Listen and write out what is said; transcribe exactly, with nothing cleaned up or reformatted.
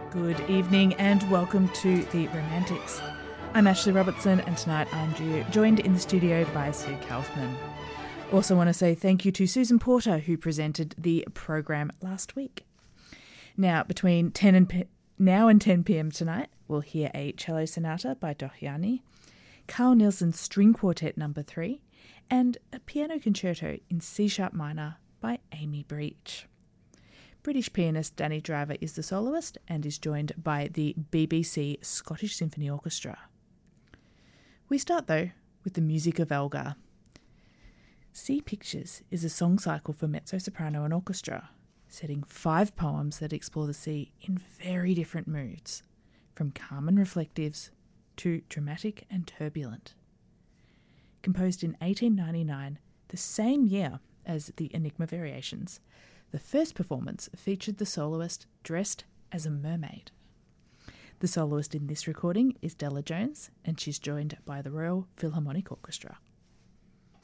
Good evening and welcome to The Romantics. I'm Ashley Robertson and tonight I'm jo- joined in the studio by Sue Kaufman. Also want to say thank you to Susan Porter who presented the program last week. Now, between ten and p- now and ten p.m. tonight, we'll hear a cello sonata by Dohyani, Carl Nielsen's String Quartet number three, and a piano concerto in C-sharp minor by Amy Breach. British pianist Danny Driver is the soloist and is joined by the B B C Scottish Symphony Orchestra. We start, though, with the music of Elgar. Sea Pictures is a song cycle for mezzo-soprano and orchestra, setting five poems that explore the sea in very different moods, from calm and reflectives to dramatic and turbulent. Composed in eighteen ninety-nine, the same year as the Enigma Variations, the first performance featured the soloist dressed as a mermaid. The soloist in this recording is Della Jones, and she's joined by the Royal Philharmonic Orchestra.